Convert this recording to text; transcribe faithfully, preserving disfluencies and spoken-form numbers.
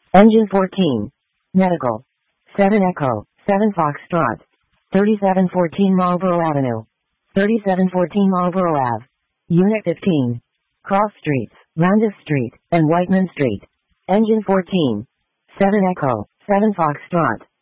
Engine fourteen. Medical. seven Echo, seven Foxtrot. thirty-seven fourteen Marlborough Avenue. thirty-seven fourteen Marlborough Ave. Unit fifteen. Cross Streets, Landis Street, and Whiteman Street. Engine fourteen. seven Echo, seven Foxtrot.